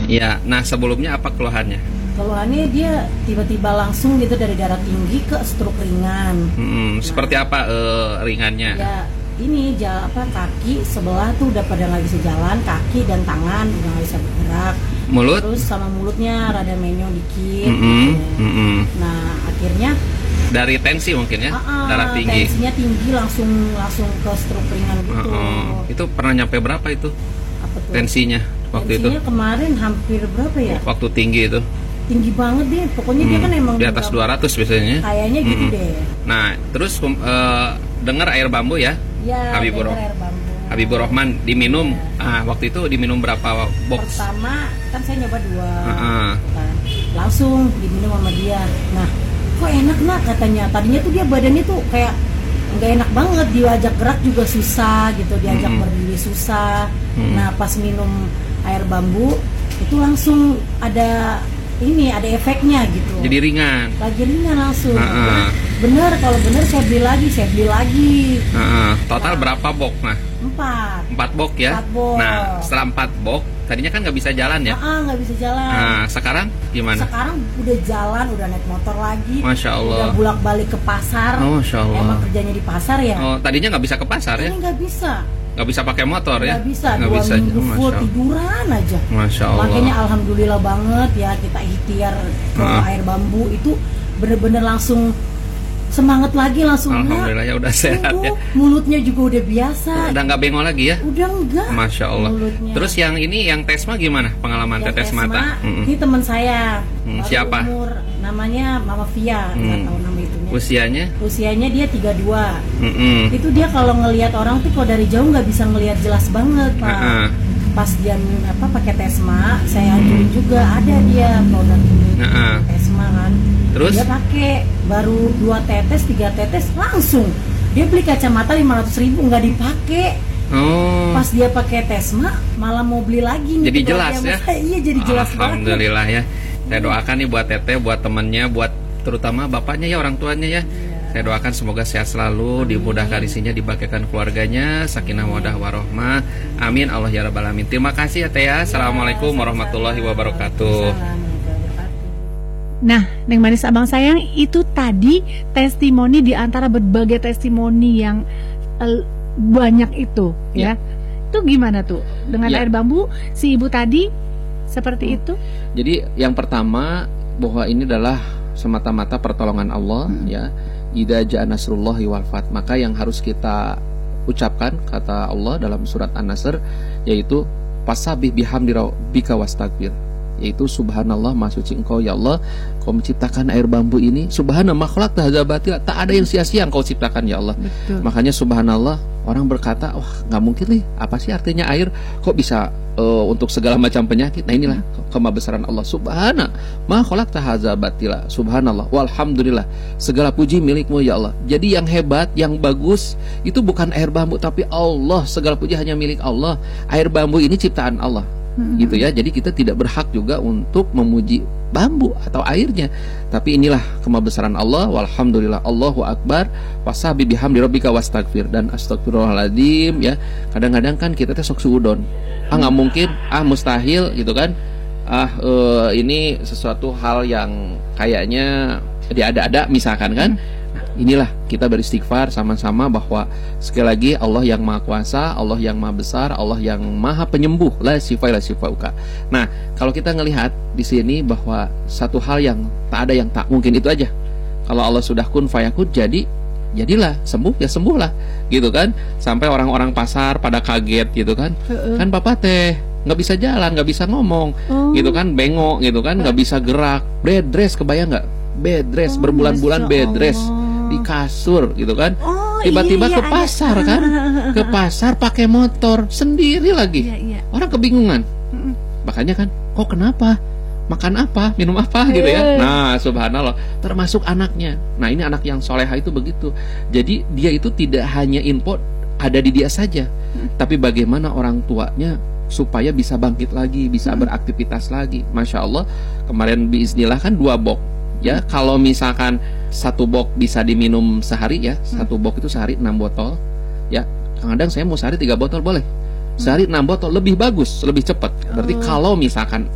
Iya. Nah, sebelumnya apa keluhannya? Keluhannya dia tiba-tiba langsung gitu dari darah tinggi ke stroke ringan. Seperti apa ringannya? Ya ini kaki sebelah tuh udah pada nggak bisa jalan, kaki dan tangan udah nggak bisa bergerak. Mulut? Terus sama mulutnya rada menyong dikit. Nah akhirnya dari tensi mungkin ya, darah tinggi. Tensinya tinggi langsung ke stroke ringan gitu. Itu pernah nyampe berapa itu? Apa tuh? Tensinya waktu tensinya itu? Kemarin hampir berapa ya? Waktu tinggi itu? Tinggi banget deh, pokoknya dia kan emang di atas 200 biasanya. Kayaknya gitu deh. Nah, terus dengar air bambu ya? Ya, dengar air bambu. Habibur Rahman diminum. Waktu itu diminum berapa box? Pertama kan saya nyoba 2. Kan. Langsung diminum sama dia. Nah, kok enak nak katanya. Tadinya tuh dia badannya tuh kayak nggak enak banget, diajak gerak juga susah gitu, diajak berdiri susah. Nah, pas minum air bambu itu langsung ada efeknya gitu. Jadi ringan. Lagi ringan langsung. Bener, kalau bener saya beli lagi. Total berapa box? Nah, 4 box ya. 4 box. Nah, setelah 4 box, tadinya kan nggak bisa jalan ya? Nggak bisa jalan. Nah, sekarang gimana? Sekarang udah jalan, udah naik motor lagi. Masya Allah. Udah bolak-balik ke pasar. Masya Allah. Emang kerjanya di pasar ya? Tadinya nggak bisa ke pasar ya? Ini nggak bisa. Nggak bisa pakai motor ya? Nggak bisa, 2 minggu full tiduran aja. Masya Allah. Makanya alhamdulillah banget ya kita ikhtiar ke air bambu itu bener-bener langsung semangat lagi langsung. Alhamdulillah ya udah sehat ya. Mulutnya juga udah biasa. Udah nggak bengong lagi ya? Udah enggak. Masya Allah. Mulutnya. Terus yang Tesma gimana pengalaman tetes mata? Ini teman saya. Siapa? Namanya Mama Via. Nggak tahu nama itunya. Usianya dia 32. Itu dia kalau ngelihat orang tuh kalau dari jauh nggak bisa ngelihat jelas banget Pak. Pas dia pakai Tesma, saya ajuin juga ada dia produk Tesma kan. Terus? Dia pakai baru 2 tetes 3 tetes langsung dia beli kacamata 500.000 nggak dipakai. Pas dia pakai Tesma malah mau beli lagi. Jadi jelas ya? Iya jadi jelas banget. Alhamdulillah ya. Saya doakan nih buat Teteh, buat temennya, buat terutama bapaknya ya, orang tuanya ya. Saya doakan semoga sehat selalu, dimudahkan isinya, dibagikan keluarganya, sakinah mawaddah warohmah. Amin Allah ya rabbal alamin. Terima kasih ya Teh ya. Assalamualaikum warahmatullahi wabarakatuh. Nah, Neng Manis Abang Sayang, itu tadi testimoni di antara berbagai testimoni yang banyak itu ya. Itu gimana tuh dengan air bambu si ibu tadi seperti itu? Jadi yang pertama bahwa ini adalah semata-mata pertolongan Allah ya. Idza jaa nasrullahi wal fath, maka yang harus kita ucapkan kata Allah dalam surat An-Nasr yaitu fasabih bihamdi rabbika wastaghfir, yaitu subhanallah maha suci engkau ya Allah, kau menciptakan air bambu ini, subhanallah makhluk hadza batil, tak ada yang sia-sia engkau ciptakan ya Allah. Betul. Makanya subhanallah, orang berkata wah nggak mungkin nih, apa sih artinya air kok bisa untuk segala macam penyakit. Nah inilah kemahabesaran Allah. Subhana ma khalaqta hadza batila, subhanallah walhamdulillah, segala puji milikmu ya Allah. Jadi yang hebat, yang bagus itu bukan air bambu tapi Allah, segala puji hanya milik Allah. Air bambu ini ciptaan Allah gitu ya. Jadi kita tidak berhak juga untuk memuji bambu atau airnya, tapi inilah kemahabesaran Allah. Walhamdulillah, Allahu akbar, wasabi bihamdi rabbika wastaghfir, dan astagfirullahaladzim ya. Kadang-kadang kan kita sok suudon, nggak mungkin, mustahil gitu kan, ini sesuatu hal yang kayaknya diada-ada misalkan kan. Inilah kita beristighfar sama-sama bahwa sekali lagi Allah yang maha kuasa, Allah yang maha besar, Allah yang maha penyembuh, la syifaa illa syifauka. Nah, kalau kita ngelihat di sini bahwa satu hal yang tak ada yang tak mungkin itu aja. Kalau Allah sudah kun fayakun, jadilah, sembuh ya sembuhlah gitu kan. Sampai orang-orang pasar pada kaget gitu kan. Kan Papa teh nggak bisa jalan, nggak bisa ngomong gitu kan, bengok gitu kan, nggak bisa gerak, bed rest, kebayang nggak? Bed rest, berbulan-bulan bed rest di kasur gitu kan. Tiba-tiba ke pasar kan, ke pasar pakai motor sendiri lagi. Orang kebingungan. Makanya kan, kok kenapa? Makan apa? Minum apa gitu ya. Nah subhanallah, termasuk anaknya. Nah ini anak yang soleha itu begitu. Jadi dia itu tidak hanya info ada di dia saja, tapi bagaimana orang tuanya supaya bisa bangkit lagi, bisa beraktivitas lagi. Masya Allah, kemarin biiznillah kan 2 box ya. Kalau misalkan 1 box bisa diminum sehari ya, 1 box itu sehari 6 botol ya. Kadang saya mau sehari 3 botol boleh, sehari 6 botol lebih bagus, lebih cepat. Berarti kalau misalkan